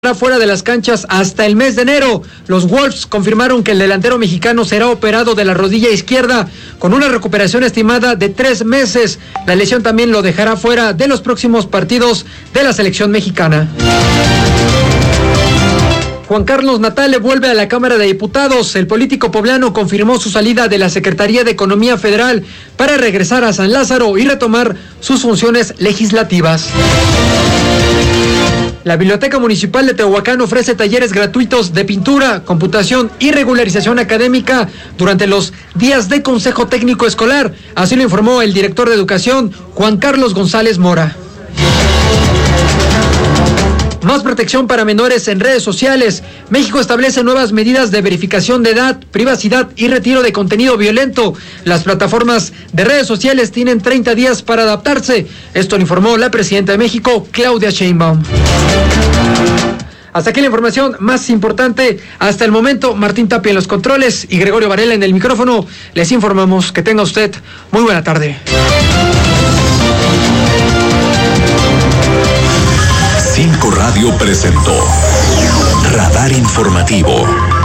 fuera de las canchas hasta el mes de enero. Los Wolves confirmaron que el delantero mexicano será operado de la rodilla izquierda con una recuperación estimada de 3 meses. La lesión también lo dejará fuera de los próximos partidos de la selección mexicana. Juan Carlos Natale vuelve a la Cámara de Diputados. El político poblano confirmó su salida de la Secretaría de Economía Federal para regresar a San Lázaro y retomar sus funciones legislativas. La Biblioteca Municipal de Tehuacán ofrece talleres gratuitos de pintura, computación y regularización académica durante los días de Consejo Técnico Escolar. Así lo informó el director de Educación, Juan Carlos González Mora. Más protección para menores en redes sociales. México establece nuevas medidas de verificación de edad, privacidad y retiro de contenido violento. Las plataformas de redes sociales tienen 30 días para adaptarse. Esto lo informó la presidenta de México, Claudia Sheinbaum. Hasta aquí la información más importante hasta el momento. Martín Tapia en los controles y Gregorio Varela en el micrófono. Les informamos. Que tenga usted muy buena tarde. 5 Radio presentó Radar Informativo.